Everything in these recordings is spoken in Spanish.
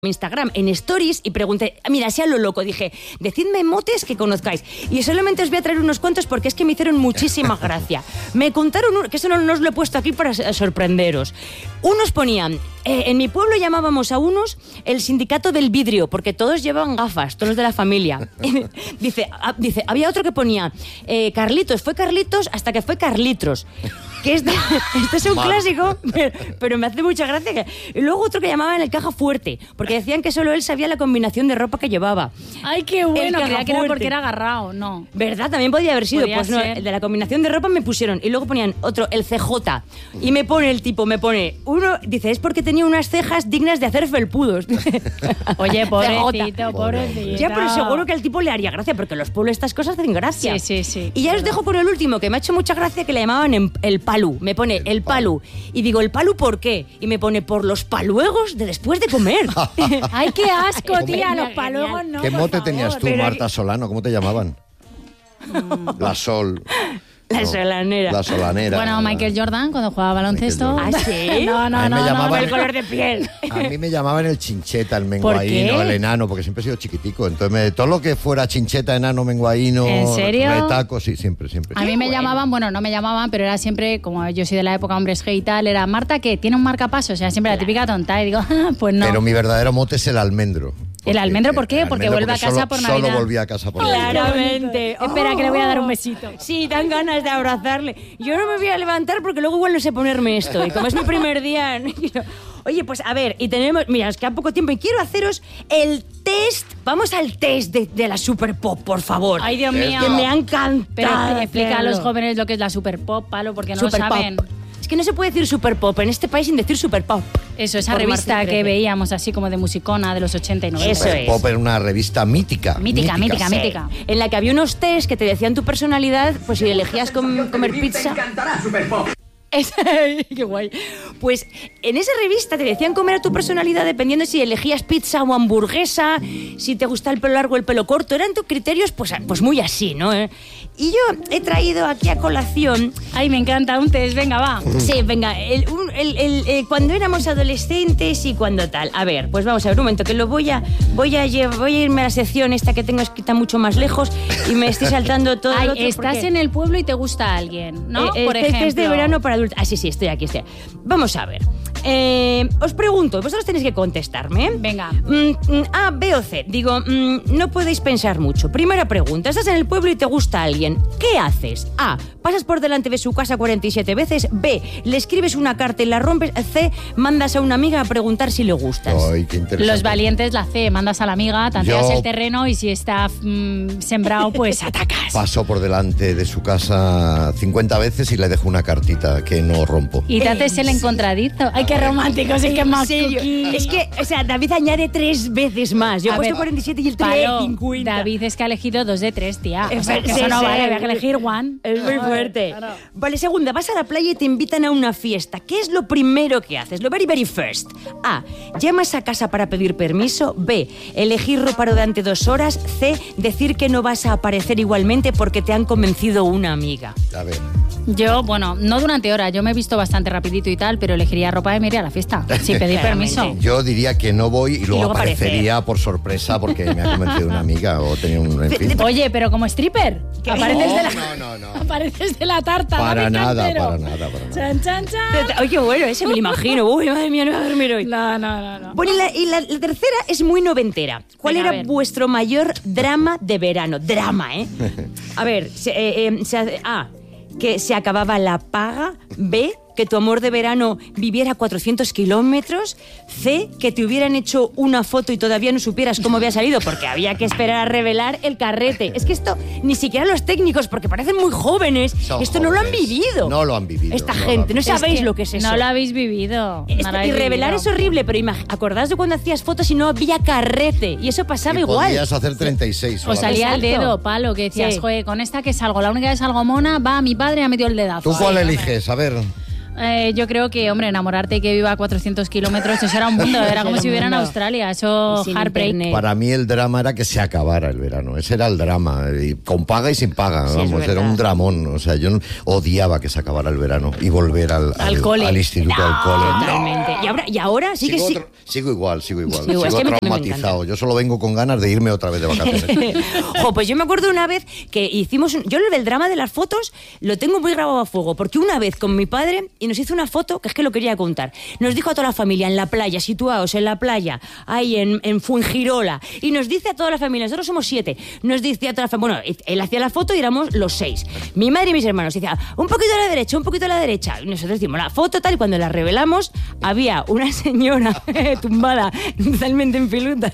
Instagram, en Stories, y pregunté, mira, así a lo loco, dije, decidme motes que conozcáis. Y solamente os voy a traer unos cuantos porque es que me hicieron muchísima gracia. Me contaron, que eso no os lo he puesto aquí para sorprenderos. Unos ponían, en mi pueblo llamábamos a unos el sindicato del vidrio, porque todos llevaban gafas, todos los de la familia. dice, había otro que ponía, Carlitos, fue Carlitos hasta que fue Carlitros. Que este es un clásico, pero me hace mucha gracia. Y luego otro que llamaban el caja fuerte, porque decían que solo él sabía la combinación de ropa que llevaba. ¡Ay, qué bueno! Creía que era porque era agarrado, no. ¿Verdad? También podía haber sido. Podría pues no, ser. de la combinación de ropa me pusieron. Y luego ponían otro, el CJ. Y me pone el tipo, uno, dice, es porque tenía unas cejas dignas de hacer felpudos. Oye, pobrecito, pobrecito. Ya, pero seguro que al tipo le haría gracia, porque en los pueblos estas cosas hacen gracia. Sí. Y ya os dejo con el último, que me ha hecho mucha gracia, que le llamaban el palu. Me pone el palu. Y digo, ¿el palu por qué? Y me pone, por los paluegos de después de comer. ¡Ay, qué asco, tía! Los paluegos no, ¿Qué por mote favor. tenías tú, Marta Solano? ¿Cómo te llamaban? La Sol. La solanera. La solanera. Bueno, Michael Jordan, cuando jugaba baloncesto. ¿Ah, sí? No, A mí me no. llamaban- El color de piel. A mí me llamaban el chincheta, el ¿Por menguaíno, qué? el enano, porque siempre he sido chiquitico. Entonces, todo lo que fuera chincheta, enano, menguaíno, ¿En serio? retaco, sí, siempre. A mí me llamaban, bueno, no me llamaban, pero era siempre, como yo soy de la época hombres G y tal, era Marta, que tiene un marcapasos, o sea, siempre la típica tonta, y digo, pues no. Pero mi verdadero mote es el almendro. ¿El almendro por qué? Porque vuelve a casa por Navidad. Solo volví a casa por Navidad. Claramente. Espera, que le voy a dar un besito. Sí, dan ganas de abrazarle. Yo no me voy a levantar porque luego igual no sé ponerme esto. Y como es mi primer día... no quiero- Oye, pues a ver, y tenemos... Mira, es que a poco tiempo y quiero haceros el test. Vamos al test de la Super Pop, por favor. Ay, Dios mío. Que me ha encantado. Pero explica a los hacerlo. jóvenes lo que es la super pop, Palo, porque no Super lo saben. Pop. Es que no se puede decir Super Pop en este país sin decir Super Pop. Eso, esa Por revista Martín que Crece. veíamos así como de musicona de los 80 y 90. Eso es. Pop era una revista mítica. Mítica. Sí. En la que había unos test que te decían tu personalidad, pues si elegías comer pizza... Qué guay. Pues en esa revista te decían comer a tu personalidad dependiendo si elegías pizza o hamburguesa, si te gusta el pelo largo o el pelo corto. Eran tus criterios pues muy así, ¿no? Y yo he traído aquí a colación... Ay, me encanta un test, venga, va. Sí, venga, cuando éramos adolescentes y cuando tal. A ver, pues vamos a ver un momento, que voy a irme a la sección esta que tengo escrita mucho más lejos y me estoy saltando todo Ay, lo otro estás porque- en el pueblo y te gusta alguien, ¿no? Por el ejemplo. test de verano para adultos. Ah, sí, estoy aquí. Vamos a ver. Os pregunto, vosotros tenéis que contestarme. ¿eh? Venga. A, B o C. Digo, no podéis pensar mucho. Primera pregunta. Estás en el pueblo y te gusta alguien. ¿Qué haces? A, pasas por delante de su casa 47 veces. B, le escribes una carta y la rompes. C, mandas a una amiga a preguntar si le gustas. Ay, qué interesante. Los valientes, la C, mandas a la amiga, tanteas Yo- el terreno y si está sembrado, pues atacas. Paso por delante de su casa 50 veces y le dejo una cartita que no rompo. Y te haces el encontradizo. Ay, qué romántico, sí que más ¿En serio? cookie. Es que, o sea, David añade 3 veces más. Yo he A puesto ver, 47 y el 3 Palo, 50. David es que ha elegido 2 de 3, tía. O sea, que Sí, eso no sí. vale, había que elegir one. Es muy fuerte. Vale, segunda, vas a la playa y te invitan a una fiesta. ¿Qué es lo primero que haces? Lo very first. A, llamas a casa para pedir permiso. B, elegir ropa durante 2 horas. C, decir que no vas a aparecer igualmente porque te han convencido una amiga. A ver. Yo, bueno, no durante horas, yo me he visto bastante rapidito y tal, pero elegiría ropa de me iría a la fiesta, sin pedir permiso. Yo diría que no voy y luego, luego aparecería por sorpresa porque me ha convencido una amiga o tenía un... En fin. Oye, pero como stripper, apareces de la... No. Apareces de la tarta, Para David nada, Cantero. para nada. Chan, chan, chan. Oye, qué bueno, ese me lo imagino. Uy, madre mía, no voy a dormir hoy. No. Bueno, y la tercera es muy noventera. ¿Cuál Venga, a era ver. vuestro mayor drama de verano? Drama, ¿eh? A ver, A, que se acababa la paga. B, que tu amor de verano viviera 400 kilómetros. C, que te hubieran hecho una foto y todavía no supieras cómo había salido porque había que esperar a revelar el carrete. Es que esto, ni siquiera los técnicos, porque parecen muy jóvenes, Son esto no lo han jóvenes. vivido. No lo han vivido. Esta no lo gente, han no vivido. sabéis lo que es eso. No lo habéis vivido. No lo Y habéis revelar vivido. es horrible, pero acordaos de cuando hacías fotos y no había carrete. Y eso pasaba Y igual. podías hacer 36. O salía el Exacto. dedo, Palo, que decías, Sí. joder, con esta que salgo, la única que salgo mona, va, mi padre ha metido el dedazo. ¿Tú cuál Ahí, eliges? A ver. Yo creo que, hombre, enamorarte y que viva a 400 kilómetros, eso era un mundo, era como si viviera en Australia, eso heartbreak. Para mí el drama era que se acabara el verano, ese era el drama, y con paga y sin paga, Sí, vamos, era un dramón, o sea, yo odiaba que se acabara el verano y volver al cole. al instituto, al cole. Totalmente. Y ahora sí que sí. Sigo igual, sigo es que a mí también me traumatizado, encanta. yo solo vengo con ganas de irme otra vez de vacaciones. Pues yo me acuerdo una vez que hicimos... Yo el drama de las fotos lo tengo muy grabado a fuego, porque una vez con mi padre y nos hizo una foto, que es que lo quería contar, nos dijo a toda la familia, en la playa, situados en la playa, ahí en Fuengirola, y nos dice a toda la familia, nosotros somos 7, nos dice a toda la familia, bueno, él hacía la foto y éramos los 6, mi madre y mis hermanos, y decía, un poquito a la derecha, un poquito a la derecha, y nosotros decimos la foto tal, y cuando la revelamos, había una señora tumbada, totalmente en pelotas,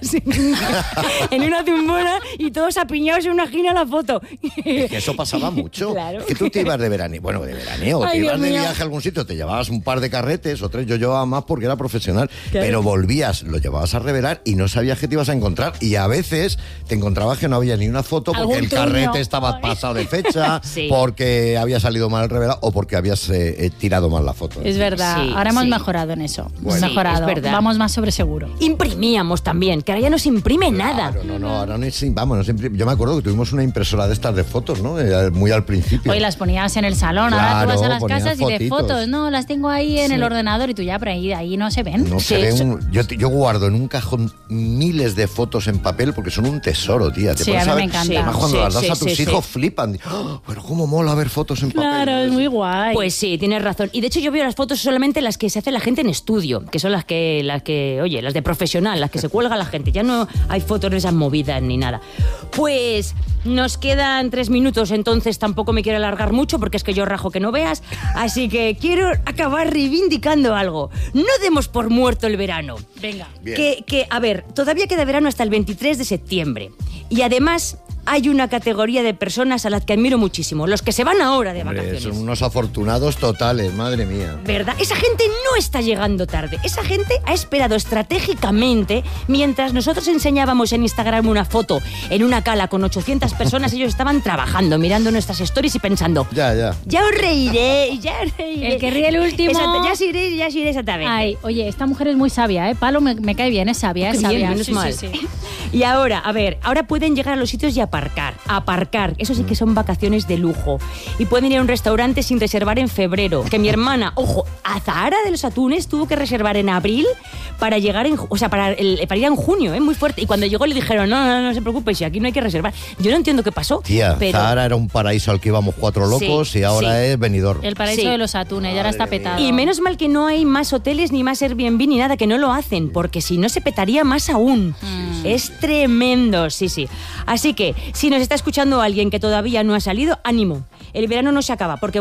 en una tumbona, y todos apiñados en una esquina la foto. Es que eso pasaba mucho. Claro. Es que tú te ibas de veraneo, bueno, de veraneo, Ay, te ibas Dios de mío. viaje a algún sitio, te llevabas un par de carretes o 3, yo llevaba más porque era profesional, Claro. pero volvías, lo llevabas a revelar y no sabías qué te ibas a encontrar, y a veces te encontrabas que no había ni una foto porque Algún el tuño. carrete estaba Ay. pasado de fecha, Sí. porque había salido mal el revelado o porque habías tirado mal la foto. Es verdad, Sí, ahora hemos sí. mejorado en eso. Bueno. Hemos mejorado, Sí, es verdad. vamos más sobre seguro. Imprimíamos también, que ahora ya no se imprime nada. Claro, no, ahora no es, vamos, no se imprime. Yo me acuerdo que tuvimos una impresora de estas de fotos, ¿no? Muy al principio. Hoy las ponías en el salón, ahora tú Claro, vas a las ponías casas y de fotitos. fotos, no, las tengo ahí en Sí. el ordenador y tú ya, pero ahí no se ven. No Sí, se ve eso- yo guardo en un cajón miles de fotos en papel porque son un tesoro, tía. Te Sí, pones a mí ver- me encanta. Además, cuando Sí, las das sí, a tus sí, hijos, sí. flipan. ¡Oh! Pero cómo mola ver fotos en papel. Claro, es muy guay. Pues sí, tienes razón. Y de hecho yo veo las fotos solamente las que se hace la gente en estudio, que son las que, oye, las de profesional, las que se cuelga la gente. Ya no hay fotos de esas movidas ni nada. Pues nos quedan 3 minutos, entonces tampoco me quiero alargar mucho porque es que yo rajo que no veas. Así que quiero acabar reivindicando algo. No demos por muerto el verano. Venga. Bien. A ver, todavía queda verano hasta el 23 de septiembre. Y además hay una categoría de personas a las que admiro muchísimo, los que se van ahora de Hombre, vacaciones. son unos afortunados totales, madre mía. ¿Verdad? Esa gente no está llegando tarde. Esa gente ha esperado estratégicamente mientras nosotros enseñábamos en Instagram una foto en una cala con 800 personas. Ellos estaban trabajando, mirando nuestras stories y pensando, Ya. ya os reiré, ya os reiré. El que ríe el último. Exacto, ya os iré exactamente. Ay, oye, esta mujer es muy sabia, ¿eh? Palo me cae bien, es sabia, Qué es bien, sabia. menos Sí, mal. sí, sí. Y ahora, a ver, ahora pueden llegar a los sitios y aparcar. Eso sí que son vacaciones de lujo. Y pueden ir a un restaurante sin reservar en febrero. Que mi hermana, ojo, a Zahara de los Atunes tuvo que reservar en abril para llegar para ir en junio, muy fuerte. Y cuando llegó le dijeron, no se preocupe, si aquí no hay que reservar. Yo no entiendo qué pasó. Tía, pero Zahara era un paraíso al que íbamos 4 locos Sí, y ahora sí. es Benidorm. El paraíso Sí. de los atunes, y ahora está Madre mía. petado. Y menos mal que no hay más hoteles ni más Airbnb ni nada, que no lo hacen, porque si no se petaría más aún. Es tremendo, sí. Así que, si nos está escuchando alguien que todavía no ha salido, ánimo. El verano no se acaba porque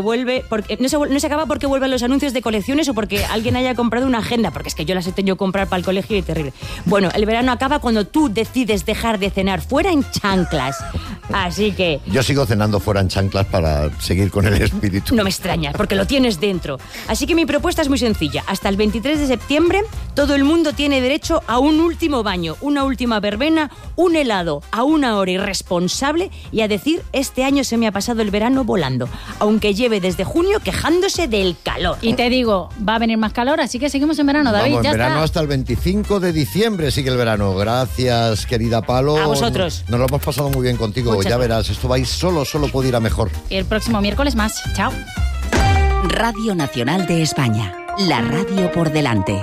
no se acaba porque vuelven los anuncios de colecciones o porque alguien haya comprado una agenda, porque es que yo las he tenido que comprar para el colegio y terrible. Bueno, el verano acaba cuando tú decides dejar de cenar fuera en chanclas. Así que Yo sigo cenando fuera en chanclas para seguir con el espíritu. no me extraña, porque lo tienes dentro. Así que mi propuesta es muy sencilla. Hasta el 23 de septiembre, todo el mundo tiene derecho a un último baño, una última verbena, un helado a una hora irresponsable y a decir, este año se me ha pasado el verano volando, aunque lleve desde junio quejándose del calor. Y te digo, va a venir más calor, así que seguimos en verano, David, Vamos, ya en verano está. hasta el 25 de diciembre sigue el verano. Gracias, querida Palo. A vosotros. Nos lo hemos pasado muy bien contigo. Muchas ya gracias. verás, esto va a ir solo puede ir a mejor. Y el próximo miércoles más. Chao. Radio Nacional de España. La radio por delante.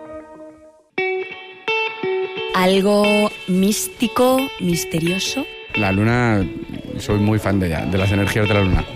Algo místico, misterioso. La luna, soy muy fan de ella, de las energías de la luna.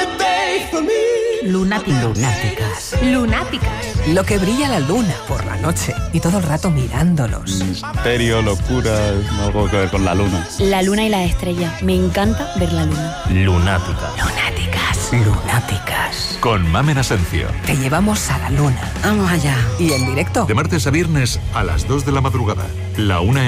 Lunáticas. Lunáticas. Lo que brilla la luna por la noche y todo el rato mirándolos. Misterio, locura, algo que ver con la luna. La luna y la estrella. Me encanta ver la luna. Lunática. Lunáticas. Lunáticas. Con Mamen Asencio. Te llevamos a la luna. Vamos allá. Y en directo. De martes a viernes a las 2 de la madrugada. La 1